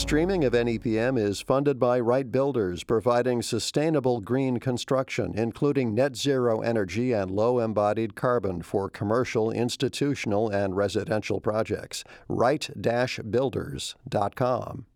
Streaming of NEPM is funded by Wright Builders, providing sustainable green construction, including net zero energy and low embodied carbon for commercial, institutional, and residential projects. Wright-Builders.com.